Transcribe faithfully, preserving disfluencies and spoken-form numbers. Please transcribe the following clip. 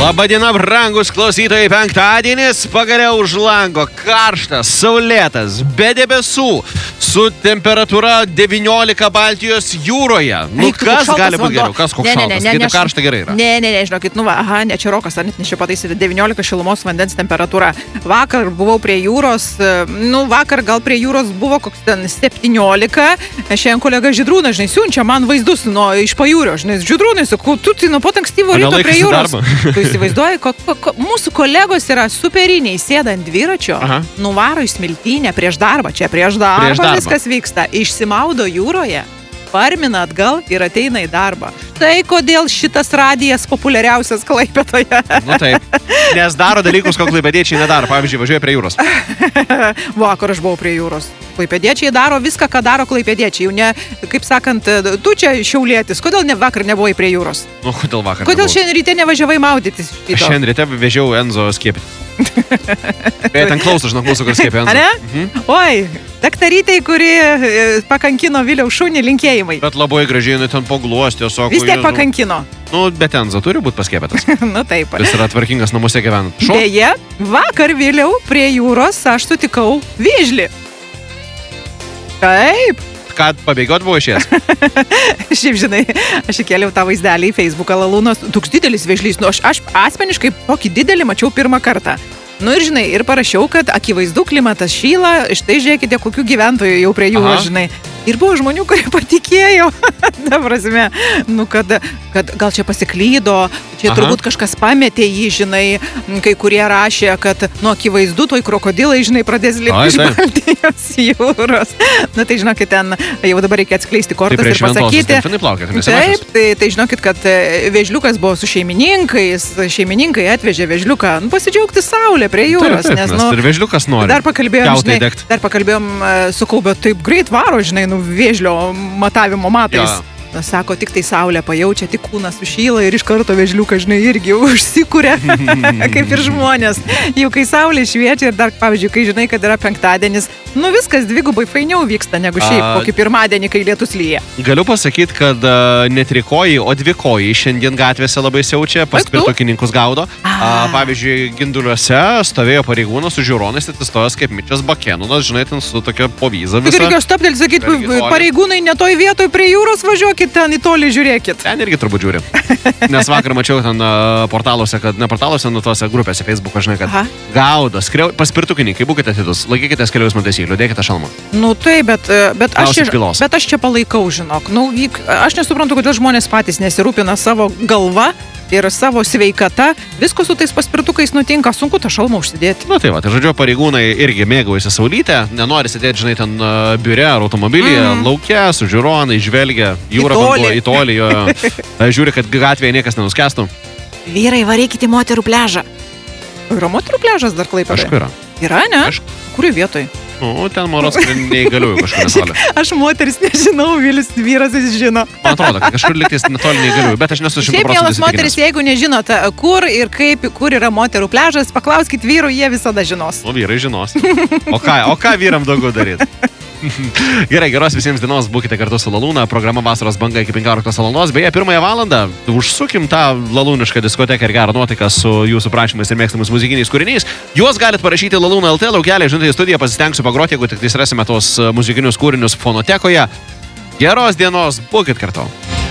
Labadiena, brangus klausytojai, penktadienis, pagaliau už lango, karštas, saulėtas, be debesų, su temperatūra devyniolika Baltijos jūroje. Nu, Eik, kas gali būti vanduo. geriau? Kas koks Ne, ne, ne, šaltas? ne, Kai ne, karšta gerai yra. Ne, ne, ne, žinokit, nu va, aha, ne čia rokas, ar net nešio pataisyti, devyniolika šilumos vandens temperatūra. Vakar buvau prie jūros, nu, vakar gal prie jūros buvo koks ten septyniolika. Šiandien kolega Žydrūnas, žinai, siunčia man vaizdus nuo iš pajūrio, žinai, Žydrūnai, sakau, tu tai nuo pat ankstyvo ryto prie jūros. Tu įsivaizduoji, ko, ko, ko, mūsų kolegos yra superiniai, sėda ant dviračio, aha, nuvaro į smiltynę prieš darbą, čia prieš darbą, prieš darbą viskas vyksta, išsimaudo jūroje, parmina atgal ir ateina į darbą. Tai kodėl šitas radijas populiariausias Klaipėdoje? Nu taip, nes daro dalykus, ko klaipėdiečiai nedaro. Pavyzdžiui, važiuoja prie jūros. Vakar aš buvau prie jūros. Klaipėdiečiai daro viską, ką daro klaipėdiečiai. Jau ne, kaip sakant, tu čia šiaulietis. Kodėl ne vakar nebuvai prie jūros? Nu, kodėl vakar Kodėl nebuvau? šiandien ryte nevažiavai maudytis? Aš šiandien ryte vežiau Enzo skiepyti. Kai ten klauso, žinok, mūsų, kur skiepė Enzo. Ane? Mhm. Oi, daktarytei, kuri pakankino Viliaus šunį, linkėjimai. Bet labai gražiai, nu, ten pagluostė, sako. Vis tiek pakankino. Nu, bet Enzo turi būti paskiepėtas. Nu taip. Jis yra tvarkingas namuose gyvenant. Šo? Beje, vakar vėliau prie jūros aš sutikau vėžlį. Taip. Kad pabėgiot buvo išėjęs? Šiaip, žinai, aš įkėliau tą vaizdelį į Facebooką, Lalūnas, toks didelis vėžlys, nu aš, aš asmeniškai tokį didelį mačiau pirmą kartą. Nu ir, žinai, ir parašiau, kad akivaizdu klimatas šyla, štai žiūrėkite, kokių gyventojų jau prie jūros, žinai. Ir buvo žmonių, kurie patikėjo, ta prasme, nu, kad, kad gal čia pasiklydo, čia aha, turbūt kažkas pametė jį, žinai, kai kurie rašė, kad, nu, akivaizdu, toj krokodilai, žinai, pradės lipti iš Baltijos jūros. Na, tai žinokit, ten jau dabar reikia atskleisti kortas ir pasakyti. Taip, tai, tai žinokit, kad vėžliukas buvo su šeimininkais, šeimininkai atvežė vėžliuką, nu, pasidžiaugti saulę prie jūros, taip, taip, nes, nu, ir vėžliukas nori. Dar pakalbėjom, žinai, dar pakalbėjom, sakau, bet taip greit varo, žinai, nu, vėžlio matavimo matais. Ja. Sako, tik tai saulė pajaučia, tik kūnas sušyla ir iš karto vėžliuką, žinai, irgi užsikuria, kaip ir žmonės. Jau kai saulė šviečia ir dar, pavyzdžiui, kai žinai, kad yra penktadienis, nu viskas dvigubai fainiau vyksta negu šiaip, A... kokį pirmadienį, kai lietus lyja. Galiu pasakyti, kad uh, ne trikojai, o dvikojai šiandien gatvėse labai siaučia, paspirtukininkus gaudo. Uh, pavyzdžiui, Ginduliuose stovėjo pareigūnas su žiūronais, tai stovės kaip Mičias Bakėnunas, žinai, ten su tokia povyza visa. Ir reikėjo stoptelti, sakyti, pareigūnai ne toj vietoj prie jūros važiuokit, ten į tolį žiūrėkit. Ten irgi turbūt žiūri. Nes vakar mačiau ten uh, portaluose, kad ne portaluose, nu tose grupėse Facebook'o, žinai, kad aha, gaudo, skriau, paspirtukininkai, būkite atidus, laikykite kelių eismo taisyklių, dėkite šalmą. Nu tai, bet, bet, aš čia, bet aš čia palaikau, žinok. Nu, aš nesuprantu, kodėl žmonės patys nesirūpina savo galva ir savo sveikata. Visko su tais paspirtukais nutinka, sunku tą šalmą užsidėti. Nu tai va, tai žodžiu, pareigūnai irgi mėgaujasi saulytę, nenori sėdėti, žinai, ten uh, biure ar automobilyje, mm. lauke, su žiūronai, žvelgia, jūra vanduo į tolį, jo, žiūri, kad gatvėje niekas nenuskestų. Vyrai, varykite į moterų pležą. Yra moterų pležas dar Klaipėdoje? Kažkur yra. Yra, ne? Aš... Kurių vietoj? Nu, ten moros neįgaliųjų kažkur netoli. Aš moteris nežinau, Vilius vyras jis žino. Man atrodo, kad kažkur liktis netoli neįgaliųjų, bet aš nesu šimtu procentų įsitikinęs. Šiaip, mielas moteris, jeigu nežinote, kur ir kaip, kur yra moterų pležas, paklauskit vyrų, jie visada žinos. O vyrai žinos. O ką, o ką vyram daugiau daryti? Gerai, geros visiems dienos, būkite kartu su Lalūna, programa Vasaros banga iki penkioliktos valandos. Beje, pirmąją valandą užsukim tą lalūnišką diskoteką ir gerą nuotaiką su jūsų prašymais ir mėgstamais muzikiniais kūriniais. Juos galite parašyti Lalūna L T, laukelį, žinutę į studiją, pasistengsiu pagroti, jeigu tik tai rasime tos muzikinius kūrinius fonotekoje. Geros dienos, būkite kartu.